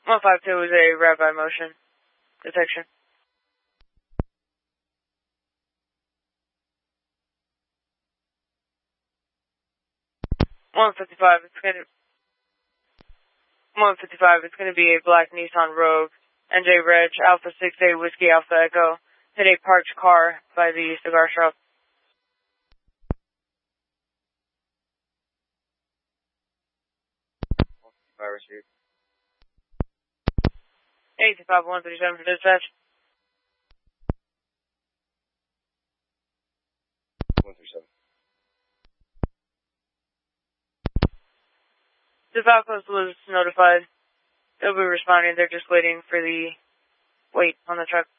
152 is a rabbi motion detection. 155, it's gonna be a black Nissan Rogue, NJ Reg, Alpha 6A Whiskey Alpha Echo, hit a parked car by the cigar shop. Received. 825 137 for dispatch. 137. The Falcos was notified. They'll be responding. They're just waiting for the wait on the truck.